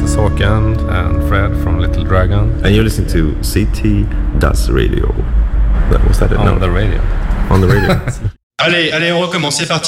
is Håkan and Fred from Little Dragon. And you're listening to CT Das Radio. Was that it? On the radio. On the radio. Allez, on recommence, c'est parti.